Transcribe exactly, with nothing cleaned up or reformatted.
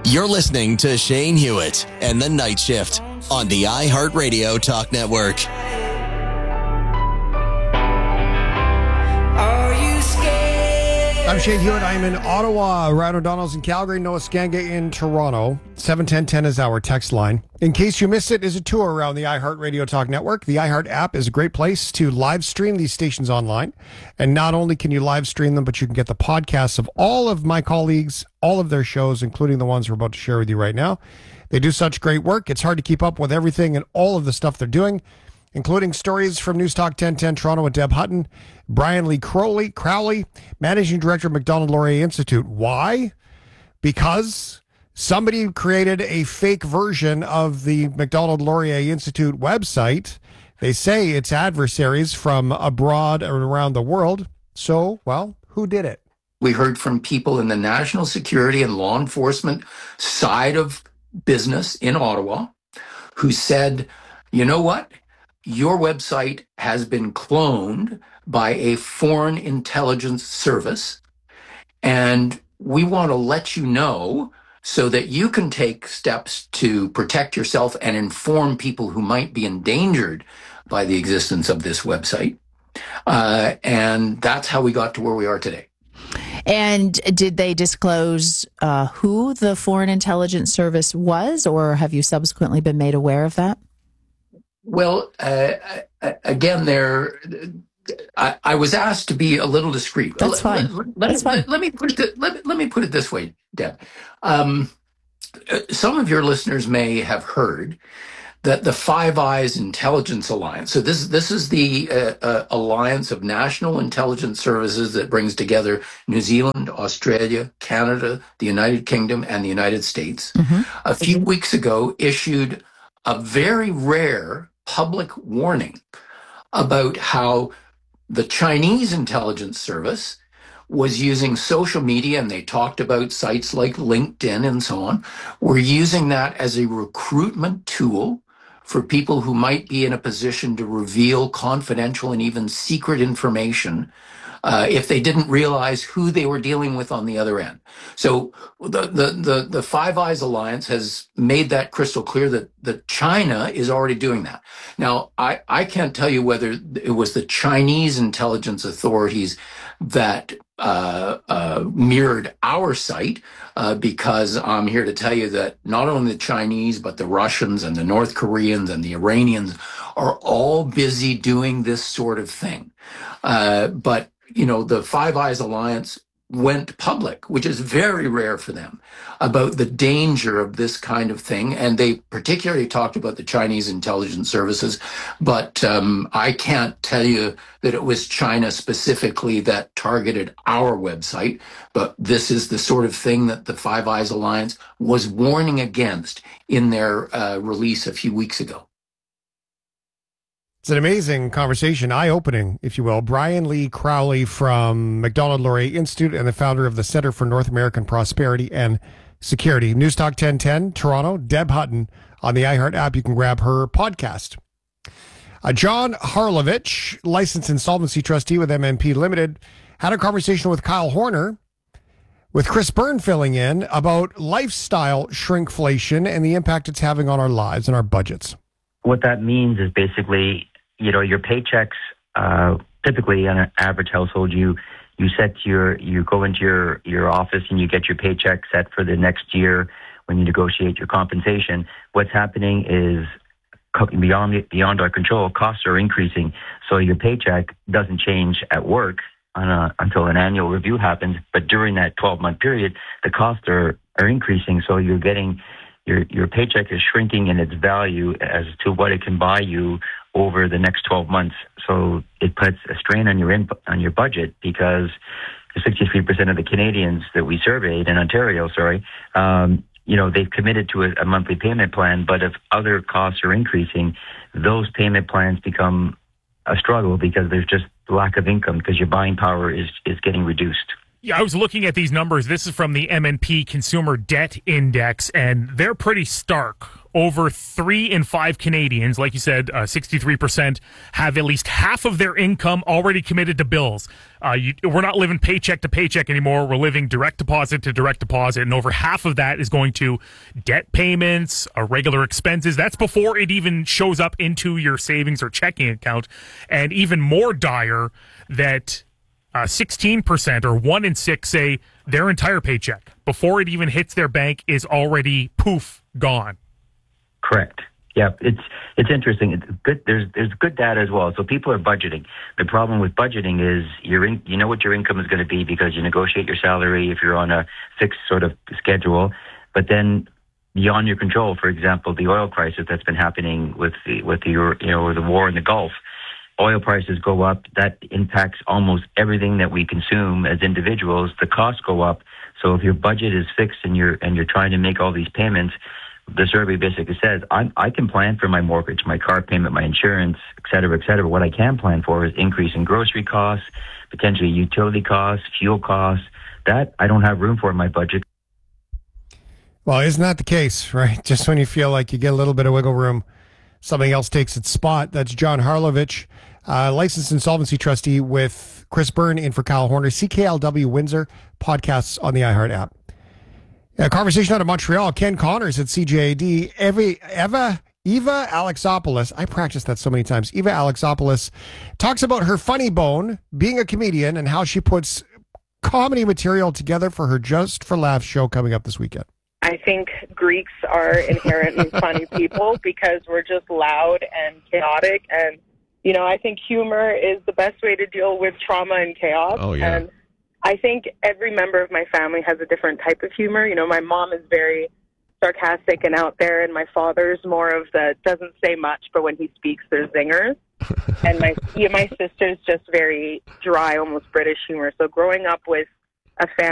You're listening to Shane Hewitt and the Night Shift on the iHeartRadio Talk Network. I'm Shane Hewitt. I'm in Ottawa. Ryan O'Donnell's in Calgary. Noah Skanga in Toronto. seven ten ten is our text line. In case you missed it, is a tour around the iHeartRadio Talk Network. The iHeart app is a great place to live stream these stations online. And not only can you live stream them, but you can get the podcasts of all of my colleagues, all of their shows, including the ones we're about to share with you right now. They do such great work. It's hard to keep up with everything and all of the stuff they're doing, including stories from News Talk ten ten Toronto with Deb Hutton, Brian Lee Crowley, Crowley, Managing Director of Macdonald-Laurier Institute. Why? Because somebody created a fake version of the Macdonald-Laurier Institute website. They say it's adversaries from abroad or around the world. So, well, who did it? We heard from people in the national security and law enforcement side of business in Ottawa who said, you know what? Your website has been cloned by a foreign intelligence service, and we want to let you know so that you can take steps to protect yourself and inform people who might be endangered by the existence of this website. Uh, and that's how we got to where we are today. And did they disclose uh, who the foreign intelligence service was, or have you subsequently been made aware of that? Well, uh, again, there, I, I was asked to be a little discreet. That's fine. Let, let, That's let, fine. let me put it. Let, let me put it this way, Deb. Um, some of your listeners may have heard that the Five Eyes Intelligence Alliance. So this this is the uh, uh, alliance of national intelligence services that brings together New Zealand, Australia, Canada, the United Kingdom, and the United States. Mm-hmm. A few weeks ago, issued a very rare public warning about how the Chinese intelligence service was using social media, and they talked about sites like LinkedIn and so on, were using that as a recruitment tool for people who might be in a position to reveal confidential and even secret information uh, if they didn't realize who they were dealing with on the other end. So the, the, the, the Five Eyes Alliance has made that crystal clear that, that China is already doing that. Now, I, I can't tell you whether it was the Chinese intelligence authorities that uh, uh, mirrored our site, uh, because I'm here to tell you that not only the Chinese, but the Russians and the North Koreans and the Iranians are all busy doing this sort of thing. Uh, but you know, the Five Eyes Alliance went public, which is very rare for them, about the danger of this kind of thing. And they particularly talked about the Chinese intelligence services. But um, I can't tell you that it was China specifically that targeted our website. But this is the sort of thing that the Five Eyes Alliance was warning against in their uh, release a few weeks ago. It's an amazing conversation, eye-opening, if you will. Brian Lee Crowley from Macdonald-Laurier Institute and the founder of the Center for North American Prosperity and Security. News Talk ten ten, Toronto, Deb Hutton on the iHeart app. You can grab her podcast. Uh, John Harlovich, licensed insolvency trustee with M N P Limited, had a conversation with Kyle Horner, with Chris Byrne filling in, about lifestyle shrinkflation and the impact it's having on our lives and our budgets. What that means is basically, you know, your paychecks, uh, typically on an average household, you you set your, you go into your, your office and you get your paycheck set for the next year when you negotiate your compensation. What's happening is beyond beyond our control, costs are increasing. So your paycheck doesn't change at work on a, until an annual review happens. But during that twelve-month period, the costs are, are increasing. So you're getting, your your paycheck is shrinking in its value as to what it can buy you over the next twelve months. So it puts a strain on your input, on your budget, because sixty-three percent of the Canadians that we surveyed in Ontario, sorry, um, you know, they've committed to a, a monthly payment plan, but if other costs are increasing, those payment plans become a struggle because there's just lack of income because your buying power is, is getting reduced. Yeah, I was looking at these numbers. This is from the M N P Consumer Debt Index, and they're pretty stark over three in five Canadians, like you said, uh, sixty-three percent, have at least half of their income already committed to bills. Uh, you, we're not living paycheck to paycheck anymore. We're living direct deposit to direct deposit, and over half of that is going to debt payments, uh, regular expenses. That's before it even shows up into your savings or checking account. And even more dire, that uh, sixteen percent or one in six say their entire paycheck, before it even hits their bank, is already poof, gone. Correct. Yeah, it's it's interesting. It's good. There's there's good data as well. So people are budgeting. The problem with budgeting is you're in, you know what your income is going to be because you negotiate your salary if you're on a fixed sort of schedule. But then beyond your control, for example, the oil crisis that's been happening with the with the you know the war in the Gulf. Oil prices go up. That impacts almost everything that we consume as individuals. The costs go up. So if your budget is fixed and you're and you're trying to make all these payments, the survey basically says, I, I can plan for my mortgage, my car payment, my insurance, et cetera, et cetera. What I can plan for is increase in grocery costs, potentially utility costs, fuel costs. That I don't have room for in my budget. Well, isn't that the case, right? Just when you feel like you get a little bit of wiggle room, something else takes its spot. That's John Harlovich, uh, licensed insolvency trustee with Chris Byrne in for Kyle Horner, C K L W Windsor, podcasts on the iHeart app. A conversation out of Montreal. Ken Connors at C J A D. Every, Eva, Eva Alexopoulos, I practiced that so many times. Eva Alexopoulos talks about her funny bone, being a comedian, and how she puts comedy material together for her Just for Laughs show coming up this weekend. I think Greeks are inherently funny people because we're just loud and chaotic. And, you know, I think humor is the best way to deal with trauma and chaos. Oh, yeah. And I think every member of my family has a different type of humor. You know, my mom is very sarcastic and out there, and my father's more of the doesn't say much, but when he speaks, there's zingers. And my yeah, my sister's just very dry, almost British humor. So growing up with a family